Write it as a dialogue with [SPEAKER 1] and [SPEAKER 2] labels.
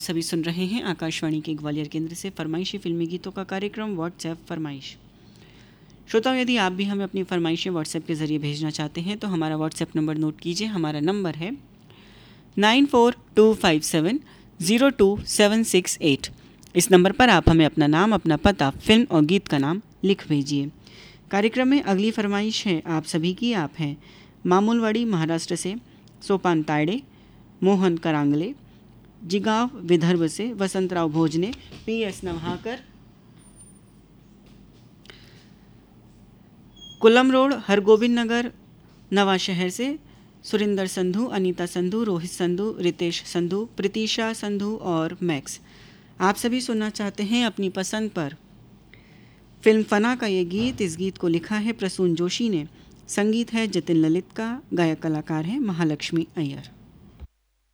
[SPEAKER 1] सभी सुन रहे हैं आकाशवाणी के ग्वालियर केंद्र से फरमाइशी फिल्मी गीतों का कार्यक्रम व्हाट्सएप फरमाइश। श्रोताओं, यदि आप भी हमें अपनी फरमाइशें व्हाट्सएप के ज़रिए भेजना चाहते हैं तो हमारा व्हाट्सएप नंबर नोट कीजिए। हमारा नंबर है 9425702768। इस नंबर पर आप हमें अपना नाम, अपना पता, फिल्म और गीत का नाम लिख भेजिए। कार्यक्रम में अगली फरमाइश है आप सभी की। आप हैं मामूलवाड़ी महाराष्ट्र से सोपान तायडे, मोहन करांगले, जिगांव विदर्भ से वसंतराव भोजने, PS नवहाकर, कुलम रोड हरगोविंद नगर नवा शहर से सुरिंदर संधू, अनीता संधू, रोहित संधू, रितेश संधू, प्रीतिशा संधू और मैक्स। आप सभी सुनना चाहते हैं अपनी पसंद पर फिल्म फना का ये गीत। इस गीत को लिखा है प्रसून जोशी ने, संगीत है जतिन ललित का, गायक कलाकार है महालक्ष्मी अय्यर।